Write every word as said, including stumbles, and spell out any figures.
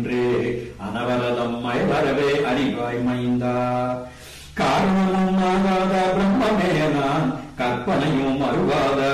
அனவரதம் மயவரவே அறிவாய் மைந்தா. காரணமும் ஆகாத பிரம்மமே நான், கற்பனையும் அருவாத